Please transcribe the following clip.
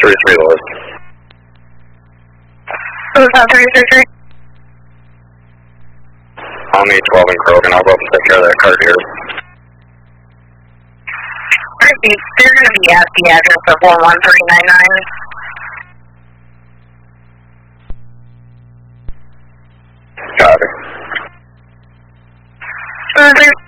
33 Lewis. 333. I'll meet 12 in Krogan. I'll go up and take care of that card here. Alright, they're going to be at the address of 11399. Copy.